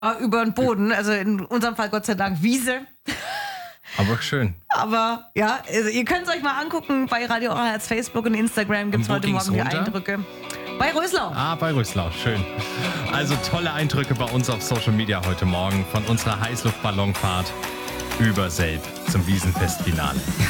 über den Boden, also in unserem Fall Gott sei Dank Wiese. Aber schön. Aber ja, also ihr könnt es euch mal angucken. Bei Radio Ohrherz, Facebook und Instagram gibt es heute Morgen die Eindrücke. Bei Röslau. Bei Röslau, schön. Also tolle Eindrücke bei uns auf Social Media heute Morgen von unserer Heißluftballonfahrt über Selb zum Wiesenfestfinale.